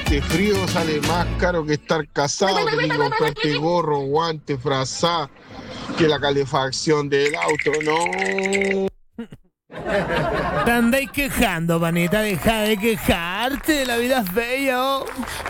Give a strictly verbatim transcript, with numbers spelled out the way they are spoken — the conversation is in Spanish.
este frío sale más caro que estar casado, tenés que comprarte gorro, guante, frazada, que la calefacción del auto, no. Te andáis quejando, panita, deja de quejarte, la vida es bella.